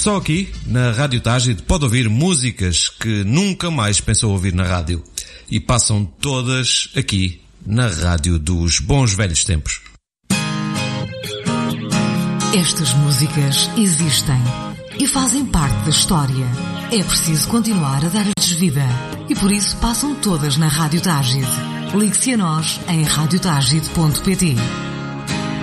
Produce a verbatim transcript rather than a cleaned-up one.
Só aqui, na Rádio Tágide, pode ouvir músicas que nunca mais pensou ouvir na rádio. E passam todas aqui, na Rádio dos Bons Velhos Tempos. Estas músicas existem e fazem parte da história. É preciso continuar a dar-lhes vida. E por isso passam todas na Rádio Tágide. Ligue-se a nós em rádio tágide ponto pt.